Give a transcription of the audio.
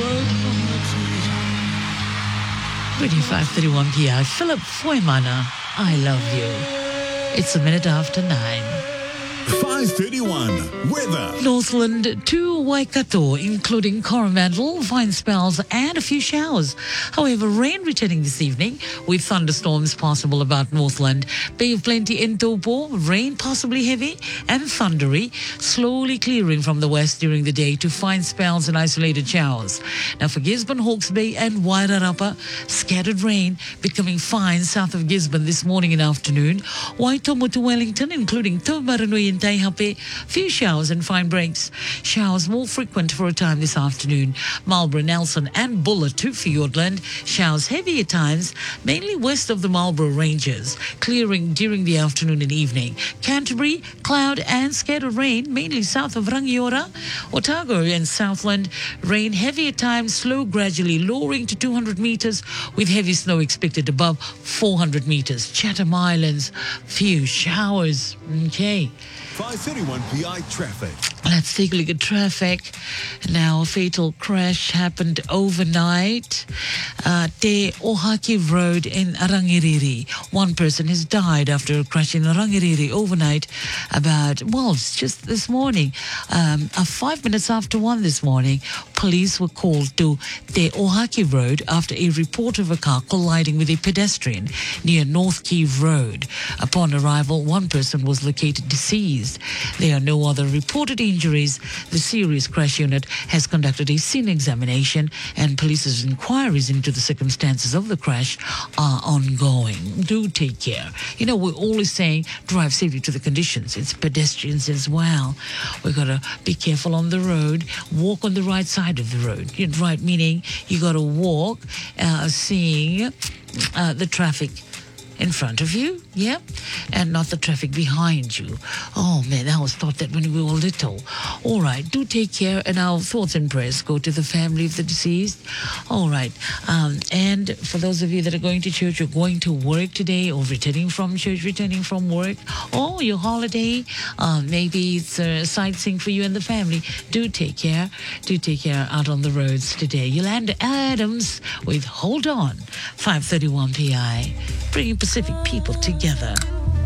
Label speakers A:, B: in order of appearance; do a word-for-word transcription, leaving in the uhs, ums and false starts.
A: twenty-five thirty-one P M. Philip Foymana, I love you. It's a minute after nine.
B: five thirty-one weather.
A: Northland to Waikato, including Coromandel, fine spells and a few showers. However, rain returning this evening with thunderstorms possible about Northland. Bay of Plenty in Taupo, rain possibly heavy and thundery, slowly clearing from the west during the day to fine spells and isolated showers. Now for Gisborne, Hawke's Bay and Wairarapa, scattered rain becoming fine south of Gisborne this morning and afternoon. Waitomo to Wellington, including Taumarunui and Taihape, few showers and fine breaks. Showers more frequent for a time this afternoon. Marlborough, Nelson and Buller to Fiordland. Showers heavy at times, mainly west of the Marlborough Ranges, clearing during the afternoon and evening. Canterbury, cloud and scattered rain, mainly south of Rangiora. Otago and Southland, rain heavy at times, slow gradually lowering to two hundred metres with heavy snow expected above four hundred metres. Chatham Islands, few showers. Okay.
B: five thirty-one P I traffic.
A: Let's take a look at traffic. Now, a fatal crash happened overnight at Te Ohaki Road in Rangiriri. One person has died after a crash in Rangiriri overnight about, well, it's just this morning. Um, uh, five minutes after one this morning, police were called to Te Ohaki Road after a report of a car colliding with a pedestrian near North Key Road. Upon arrival, one person was located deceased. There are no other reported injuries. The serious crash unit has conducted a scene examination and police's inquiries into the circumstances of the crash are ongoing. Do take care. You know, we're always saying drive safely to the conditions. It's pedestrians as well. We've got to be careful on the road. Walk on the right side of the road. Right, meaning you got to walk uh, seeing uh, the traffic in front of you, yeah, and not the traffic behind you. Oh man, I was taught that when we were little. All right, do take care, and our thoughts and prayers go to the family of the deceased. All right, um, and for those of you that are going to church, or going to work today, or returning from church, returning from work, or your holiday, uh, maybe it's uh, sightseeing for you and the family. Do take care. Do take care out on the roads today. Yolanda Adams with Hold On, five thirty-one P I, bringing Pacific people together.